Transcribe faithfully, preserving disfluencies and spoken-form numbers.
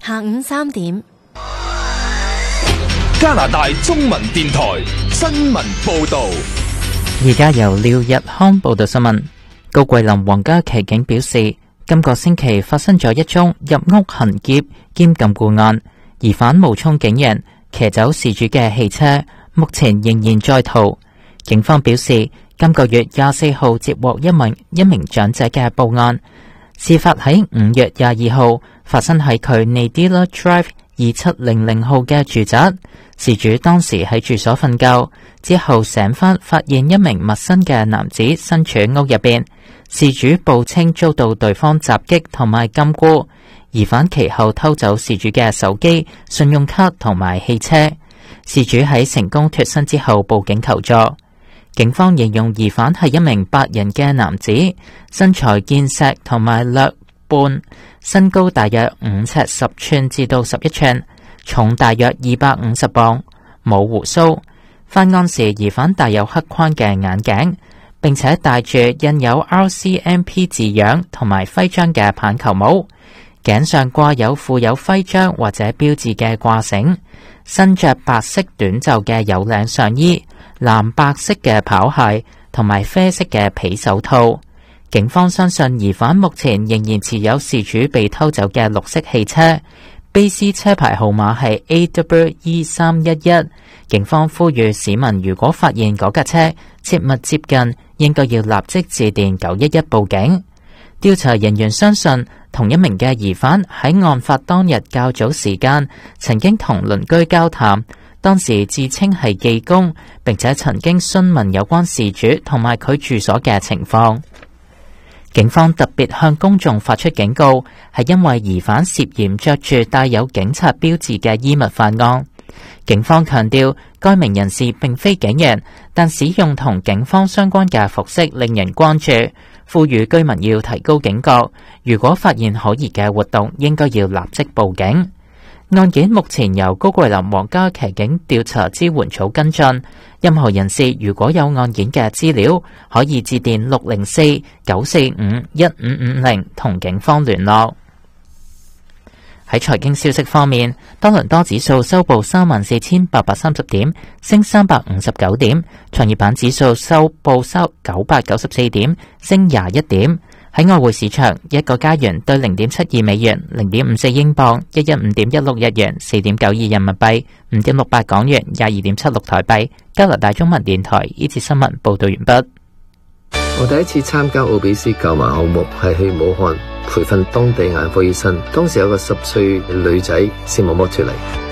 下午三點， 加拿大中文電台新聞報道。 而家由廖日康報道新聞。高桂林皇家騎警表示，今個星期發生咗一宗入屋行劫兼禁錮案，疑犯冒充警員騎走事主嘅汽車，目前仍然在逃。警方表示，今個月廿四號接獲一名一名長者嘅報案，事發喺五月廿二號，發生喺佢 Nadila Drive 二七零零號嘅住宅。事主當時喺住所瞓覺，之後醒返發現一名陌生嘅男子身處屋入邊。事主報稱遭到對方襲擊同埋禁錮，疑犯其後偷走事主嘅手機、信用卡同埋汽車。事主喺成功脫身之後報警求助。警方形容疑犯係一名白人嘅男子，身材健碩同埋略胖，身高大約五尺十寸至到十一寸，重大約二百五十磅，冇鬍鬚。犯案時，疑犯戴有黑框嘅眼鏡，並且戴住印有 R C M P 字樣同埋徽章嘅棒球帽，頸上掛有附有徽章或者標誌嘅掛繩，身着白色短袖嘅有領上衣、藍白色嘅跑鞋同埋啡色嘅皮手套。警方相信疑犯目前仍然持有事主被偷走嘅綠色汽車，卑斯車牌號碼係 A W E 三一一。警方呼籲市民如果發現嗰架車，切勿接近，應該要立即致電九一一報警。調查人員相信同一名嘅疑犯喺案發當日較早時間曾經同鄰居交談，當時自稱係技工，並且曾經詢問有關事主同埋佢住所嘅情況。警方特別向公眾發出警告，係因為疑犯涉嫌着住帶有警察標誌嘅衣物犯案。警方強調，該名人士並非警員，但使用同警方相關嘅服飾令人關注，呼籲居民要提高警覺，如果發現可疑嘅活動，應該要立即報警。案件目前由高桂林皇家騎警調查支援組跟進，任何人士如果有案件嘅資料，可以致電六零四九四五一五五零同警方聯絡。喺財經消息方面，多倫多指數收報三萬四千八百三十點，升三百五十九點；創業板指數收報收九百九十四點，升廿一點。喺外匯市場，一個加元兌零點七二美元、零點五四英鎊、一一五點一六日元、四點九二人民幣、五點六八港元、廿二點七六台幣。加拿大中文電台呢次新聞報道完畢。 我第一次參加奧比斯購買項目係去武漢培訓當地眼科醫生，當時有個十歲女仔視網膜脫離。